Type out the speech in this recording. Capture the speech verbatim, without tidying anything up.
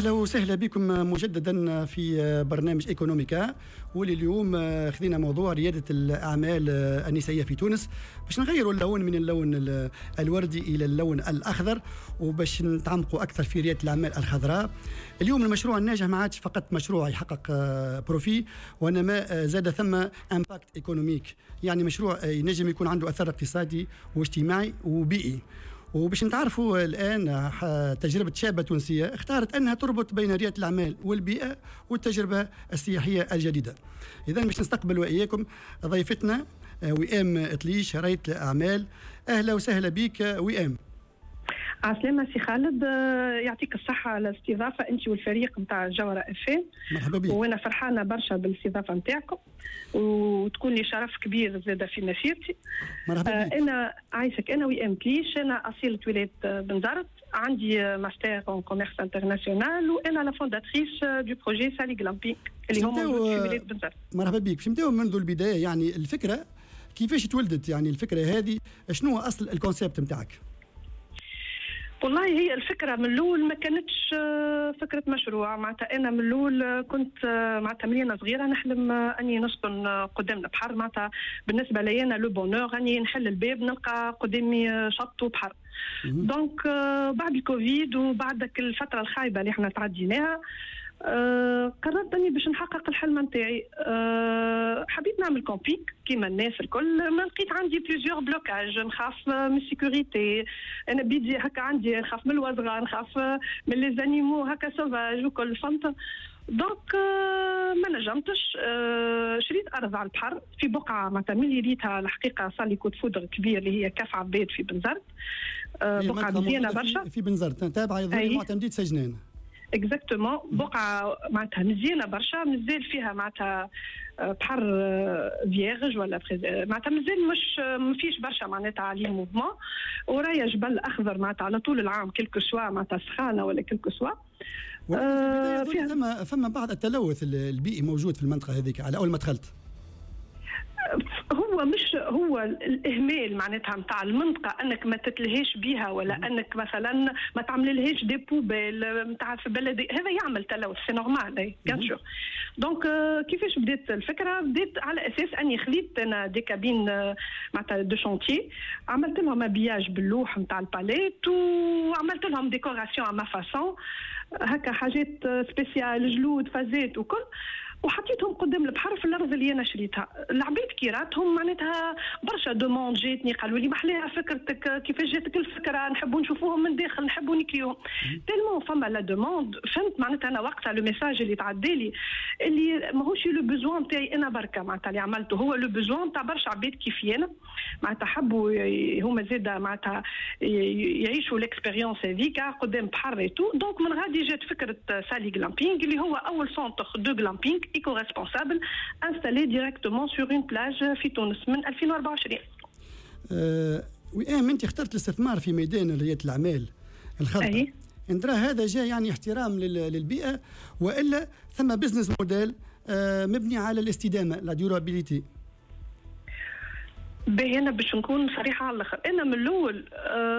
أهلا وسهلا بكم مجددا في برنامج إيكونوميكا، واللي اليوم خذينا موضوع ريادة الأعمال النسائية في تونس باش نغيروا اللون من اللون الوردي إلى اللون الأخضر، وباش نتعمقوا أكثر في ريادة الأعمال الخضراء. اليوم المشروع الناجح ما عادش فقط مشروع يحقق بروفي، وإنما زاد ثم امباكت ايكونوميك، يعني مشروع ينجم يكون عنده أثر اقتصادي واجتماعي وبيئي. وباش نتعرفوا الآن تجربة شابة تونسية اختارت أنها تربط بين ريادة الأعمال والبيئة والتجربة السياحية الجديدة. إذن باش نستقبل وإياكم ضيفتنا وئام إطليش، رائدة الأعمال. أهلا وسهلا بك وئام. عسلامة سي خالد، يعطيك الصحة على الاستضافة أنت والفريق متاع جوهرة أفام. مرحبا بك. وأنا فرحانة برشا بالاستضافة متاعكم، وتكون لي شرف كبير زادة في مسيرتي. مرحبا بك. آه أنا عايشك أنا وئام إطليش، أنا أصيلة ولاية بنزرت، عندي ماستر اون كوميرس انترناسيونال، وأنا لا فونداتريس دو بروجي سالي جلامبينغ اللي هو موجود في ولاية بنزرت. مرحبا بك. باش نبداو منذ البداية، يعني الفكرة كيفاش تولدت؟ يعني الفكرة هذه شنو أصل الكونسيبت متاعك؟ والله هي الفكرة من الأول ما كانتش فكرة مشروع، معناتها أنا من الأول كنت معناتها مليانة صغيرة نحلم أني نسكن قدام البحر، معناتها بالنسبة لي أنا لو بونور أني نحل الباب نلقى قدامي شط وبحر. دونك بعد الكوفيد وبعد الفترة الخايبة اللي احنا تعديناها، أه قررت اني باش نحقق الحلم نتاعي. أه حبيت نعمل كومبيك كيما الناس الكل، ما لقيت عندي بليزيور بلوكاج، نخاف من السيكوريتي، انا بيدي هكا عندي نخاف من الوزغه، نخاف من لي زانيمو هكا سوفاج وكل، فهمت؟ دونك أه ما نجمتش. أه شريت ارض على البحر في بقعه معناتها ملي ريتها الحقيقه صار لي كود فودر كبير اللي هي كاف عباد في بنزرت. أه بقعه مزيانه برشا في بنزرت تابعه يظل معتمديه سجنان. اكزاكتومون، بقعه معناتها مزيانه برشا، مازال فيها معناتها بحر فييرج ولا معناتها مازال مش ما فيش برشا معناتها عليه موفمون، ورايا جبل اخضر معناتها على طول العام كلكو سوا معناتها سخانه ولا كلكو سوا. آه فيها فما فما بعض التلوث البيئي موجود في المنطقه هذيك على اول ما دخلت. هو مش هو الاهمال معناتها نتاع المنطقه انك ما تتلهيش بها، ولا انك مثلا ما تعمللهاش دي بوبيل نتاع في بلدي، هذا يعمل تلوث، سي نورمال بيان سور. دونك كيفاش بدات الفكره؟ بدات على اساس اني خليت انا دي كابين معناتها دو شونتيي، عملت لهم ابياج باللوح نتاع الباليت، وعملت لهم ديكوراسيون ا ما فاسون هكا، حاجات سبيسيال جلود فازات وكل، وحطيتهم قدام البحر في الارض اللي انا شريتها. العبيد كي راتهم معناتها برشا دوموند جاتني، قالوا لي محلاها فكرتك، كيفاش جاتك الفكره، نحبوا نشوفوهم من داخل، نحبوا نكريوهم. تالمون فما لا دوموند، فهمت معناتها انا وقتها لو ميساج اللي تعدى لي اللي ماهوش لو بوزوان تاعي انا بركه، معناتها اللي عملته هو لو بوزوان تاع برشا عباد كيفي انا، معناتها حبوا هما زاده معناتها يعيشوا الاكسبيريونس هذيك قدام بحر اي تو. دونك من غادي جات فكره سالي جلامبينغ اللي هو اول سونتر دو جلامبينغ éco-responsable installé directement sur une plage في تونس من ألفين وأربعة وعشرين. أه وئام، انت اخترت الاستثمار في ميدان ريادة الأعمال الخضراء، نرى هذا جاء يعني احترام للبيئة، وإلا ثم بزنس موديل أه مبني على الاستدامة، لا ديورابيليتي؟ باهي أنا باش نكون صريحة على الآخر، أنا من الأول أه